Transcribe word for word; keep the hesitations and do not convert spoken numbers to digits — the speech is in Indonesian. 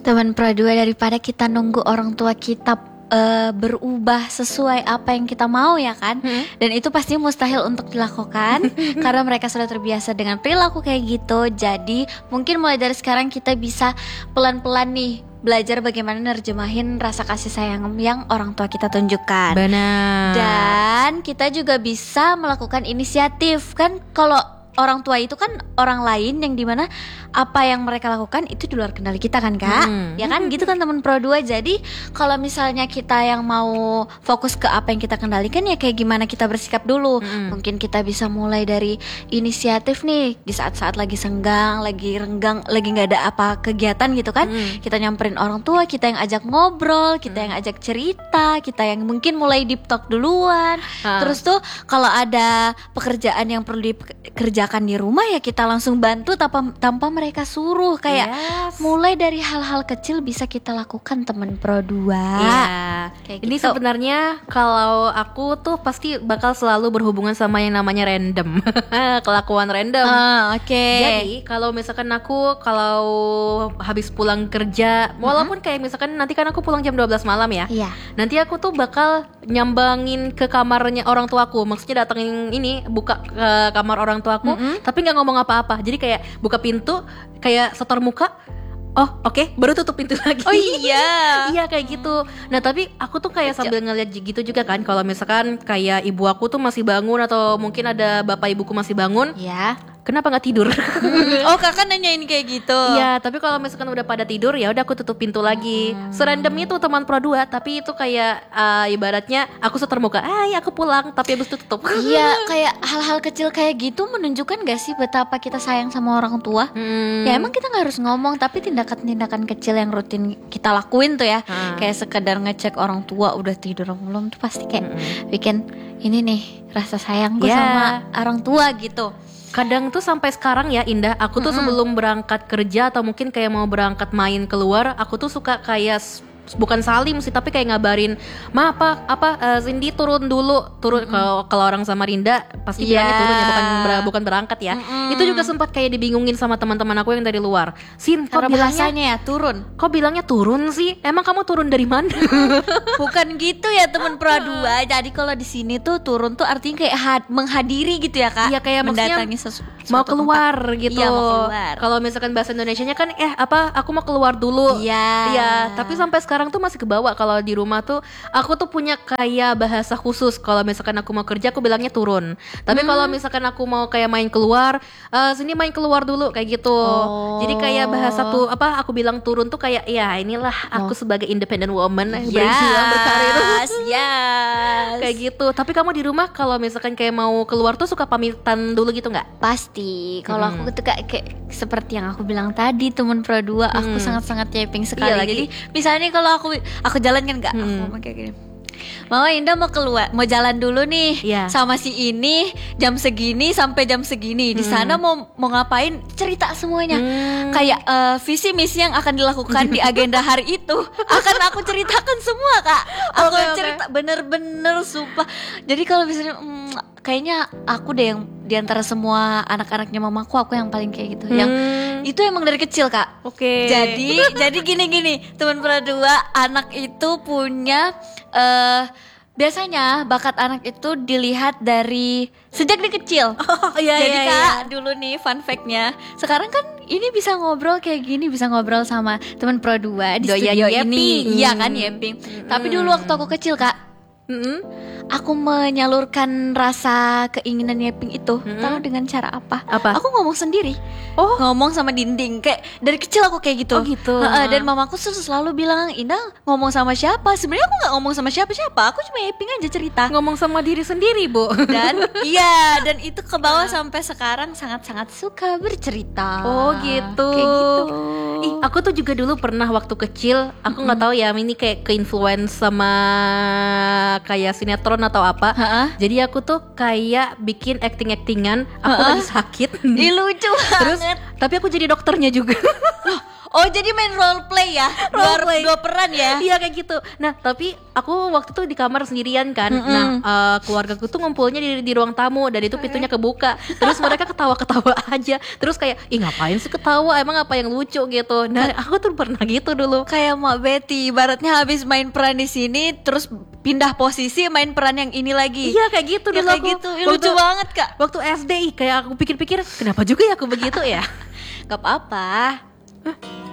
Teman Pro dua, daripada kita nunggu orang tua kita uh, berubah sesuai apa yang kita mau ya kan, hmm? Dan itu pasti mustahil untuk dilakukan karena mereka sudah terbiasa dengan perilaku kayak gitu. Jadi mungkin mulai dari sekarang kita bisa pelan-pelan nih belajar bagaimana nerjemahin rasa kasih sayang yang orang tua kita tunjukkan. Benar. Dan kita juga bisa melakukan inisiatif. Kan kalau orang tua itu kan orang lain yang dimana apa yang mereka lakukan itu di luar kendali kita kan kak, hmm. ya kan gitu kan teman Pro dua. Jadi kalau misalnya kita yang mau fokus ke apa yang kita kendalikan, ya kayak gimana kita bersikap dulu. hmm. Mungkin kita bisa mulai dari inisiatif nih di saat-saat lagi senggang, lagi renggang, lagi gak ada apa kegiatan gitu kan, hmm. kita nyamperin orang tua, kita yang ajak ngobrol, kita hmm. yang ajak cerita, kita yang mungkin mulai deep talk duluan. hmm. Terus tuh kalau ada pekerjaan yang perlu dikerjakan di rumah, ya kita langsung bantu tanpa, tanpa mereka mereka suruh. Kayak yes. mulai dari hal-hal kecil bisa kita lakukan teman Pro dua. Iya. Kayak ini gitu. Sebenarnya kalau aku tuh pasti bakal selalu berhubungan sama yang namanya random. Kelakuan random. uh, Oke okay. Jadi kalau misalkan aku kalau habis pulang kerja, mm-hmm. walaupun kayak misalkan nanti kan aku pulang jam dua belas malam ya, yeah. nanti aku tuh bakal nyambangin ke kamarnya orang tuaku. Maksudnya datengin ini, buka ke kamar orang tuaku, mm-hmm. tapi gak ngomong apa-apa. Jadi kayak buka pintu, kayak setor muka, oh oke, okay, baru tutup pintu lagi. Oh iya. Iya kayak gitu. Nah tapi aku tuh kayak sambil ngeliat gitu juga kan, kalau misalkan kayak ibu aku tuh masih bangun atau mungkin ada bapak ibuku masih bangun, ya, kenapa nggak tidur? Oh kakak nanyain kayak gitu. Iya, tapi kalau misalkan udah pada tidur, ya udah aku tutup pintu lagi. hmm. Serandom itu teman Pro dua, tapi itu kayak uh, ibaratnya aku setor muka, ah ya aku pulang, tapi habis itu tutup. Iya, kayak hal-hal kecil kayak gitu menunjukkan gak sih betapa kita sayang sama orang tua. hmm. Ya emang kita gak harus ngomong, tapi tindakan-tindakan kecil yang rutin kita lakuin tuh ya, hmm. kayak sekedar ngecek orang tua udah tidur belum, tuh pasti kayak hmm. bikin ini nih rasa sayang gue yeah. sama orang tua gitu. Kadang tuh sampai sekarang ya Indah, aku tuh mm-hmm. sebelum berangkat kerja atau mungkin kayak mau berangkat main keluar, aku tuh suka kayak bukan salim sih, tapi kayak ngabarin, ma apa apa uh, Cindy turun dulu, turun. Kalau mm-hmm. kalau orang Samarinda pasti yeah. bilangnya turun ya, bukan ber, bukan berangkat ya. Mm-hmm. Itu juga sempat kayak dibingungin sama teman-teman aku yang dari luar. Sin, kok bilangnya ya turun? Kok bilangnya turun sih? Emang kamu turun dari mana? Bukan gitu ya teman Pro dua. Jadi kalau di sini tuh turun tuh artinya kayak had- menghadiri gitu ya kak. Iya kayak mendatangi sesu- mau keluar tempat. Gitu. Iya mau keluar. Kalau misalkan bahasa Indonesianya kan eh apa? Aku mau keluar dulu. Iya. Iya. Tapi sampai sekarang sekarang tuh masih kebawa. Kalau di rumah tuh aku tuh punya kayak bahasa khusus. Kalau misalkan aku mau kerja, aku bilangnya turun. Tapi hmm. kalau misalkan aku mau kayak main keluar, uh, sini main keluar dulu kayak gitu. Oh. Jadi kayak bahasa tuh apa? Aku bilang turun tuh kayak ya inilah aku oh. sebagai independent woman yes. berjuang berkarir. Yes. Kayak gitu. Tapi kamu di rumah kalau misalkan kayak mau keluar tuh suka pamitan dulu gitu nggak? Pasti. Kalau hmm. aku tuh kayak, kayak seperti yang aku bilang tadi teman Pro dua, hmm. aku sangat-sangat typing sekali. Iya, jadi misalnya kalau aku aku jalan kan nggak, hmm. aku ngomong kayak gini, Mama Indah mau keluar, mau jalan dulu nih yeah. sama si ini jam segini sampai jam segini. Di sana hmm. mau mau ngapain? Cerita semuanya. Hmm. Kayak uh, visi misi yang akan dilakukan di agenda hari itu akan aku ceritakan semua kak. Aku okay, cerita okay. bener-bener sumpah. Jadi kalau misalnya mm, kayaknya aku deh yang diantara semua anak-anaknya mamaku, aku yang paling kayak gitu. Hmm. Yang itu emang dari kecil kak. Oke. Okay. Jadi jadi gini-gini teman Pro dua, anak itu punya uh, biasanya bakat anak itu dilihat dari sejak dia kecil. Oh iya. Jadi iya, kak iya. dulu nih fun fact-nya, sekarang kan ini bisa ngobrol kayak gini, bisa ngobrol sama teman Pro dua di Doyan studio Yeping. ini. Iya kan Yeping. Hmm. Tapi dulu waktu aku kecil kak, mm-hmm. aku menyalurkan rasa keinginan Yeping itu, mm-hmm. tahu dengan cara apa? Apa? Aku ngomong sendiri. Oh, ngomong sama dinding. Kayak dari kecil aku kayak gitu. Oh gitu. Uh, dan mamaku selalu bilang, Indah ngomong sama siapa? Sebenarnya aku nggak ngomong sama siapa-siapa. Aku cuma Yeping aja cerita. Ngomong sama diri sendiri, Bu. Dan iya, dan itu ke bawah sampai sekarang sangat-sangat suka bercerita. Oh gitu. Kayak gitu. Ih, aku tuh juga dulu pernah waktu kecil, aku nggak mm-hmm. tahu ya, ini kayak ke-influence sama kayak sinetron atau apa. Ha-ha? Jadi aku tuh kayak bikin acting-actingan aku Ha-ha? lagi sakit. Ih, lucu banget. Terus tapi aku jadi dokternya juga. Oh jadi main role play ya, dua, Role play. dua peran ya. Iya kayak gitu. Nah tapi aku waktu itu di kamar sendirian kan. Mm-mm. Nah uh, keluargaku tuh ngumpulnya di, di ruang tamu dan itu pintunya kebuka. Terus mereka ketawa-ketawa aja. Terus kayak ih ngapain sih ketawa? Emang apa yang lucu gitu? Nah aku tuh pernah gitu dulu. Kayak Mak Betty, ibaratnya habis main peran di sini terus pindah posisi main peran yang ini lagi. Iya kayak gitu Ya, dulu kayak aku. gitu. Ya, lucu banget Kak. Waktu S D ih, kayak aku pikir-pikir kenapa juga ya aku begitu ya? Gak apa-apa.